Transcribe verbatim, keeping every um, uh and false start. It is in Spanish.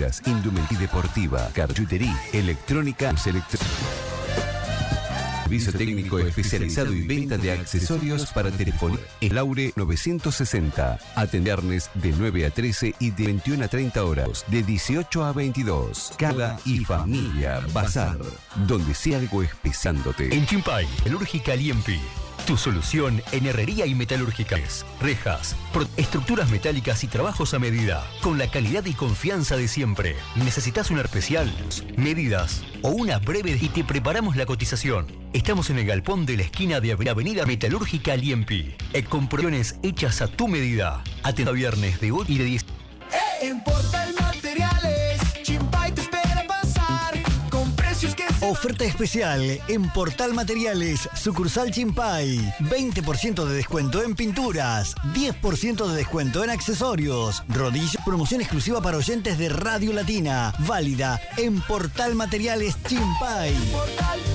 canchas, indumentaria deportiva, carchutería, electrónica, electro... Servicio técnico especializado y venta de accesorios para telefonía. Laure novecientos sesenta. Atendernes de nueve a trece y de veintiuna a treinta horas. De dieciocho a veintidós. Cada y familia bazar. Donde sea algo espesándote. En Chimpay, Metalúrgica Liempi. Tu solución en herrería y metalúrgicas, rejas, estructuras metálicas y trabajos a medida, con la calidad y confianza de siempre. ¿Necesitas una especial, medidas o una breve y te preparamos la cotización? Estamos en el galpón de la esquina de Avenida Metalúrgica Liempi. Con provisiones hechas a tu medida. Atento a viernes de ocho y de diez. En Portal Materiales, Chimpay te espera pasar con precios que... Oferta especial en Portal Materiales, sucursal Chimpay. veinte por ciento de descuento en pinturas, diez por ciento de descuento en accesorios, rodillos. Promoción exclusiva para oyentes de Radio Latina. Válida en Portal Materiales Chimpay.